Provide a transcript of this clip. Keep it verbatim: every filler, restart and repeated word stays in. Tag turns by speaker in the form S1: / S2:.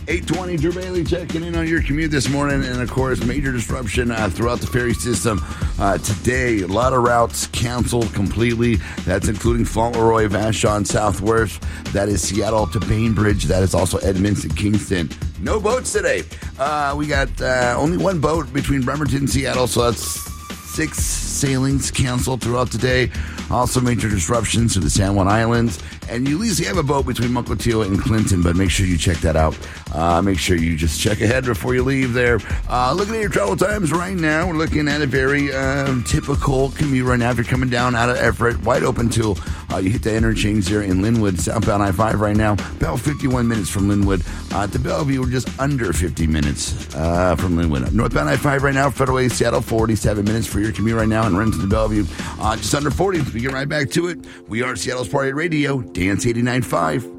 S1: eight twenty, Drew Bailey checking in on your commute this morning. And, of course, major disruption uh, throughout the ferry system uh, today. A lot of routes canceled completely. That's including Fauntleroy, Vashon, Southworth. That is Seattle to Bainbridge. That is also Edmonton, Kingston. No boats today. Uh, we got uh, only one boat between Bremerton and Seattle, so that's six sailings canceled throughout the day. Also major disruptions to the San Juan Islands. And you at least have a boat between Mukilteo and Clinton, but make sure you check that out. Uh, make sure you just check ahead before you leave there. Uh, looking at your travel times right now, we're looking at a very uh, typical commute right now. If you're coming down out of Everett, wide open till uh, you hit the interchange there in Linwood, southbound I five right now. About fifty-one minutes from Linwood uh, to Bellevue. We're just under fifty minutes uh, from Linwood. Northbound I five right now, Federal Way, Seattle, forty-seven minutes for your commute right now, and Renton to Bellevue, uh, just under forty. We get right back to it. We are Seattle's Party Radio, Dance eighty-nine point five.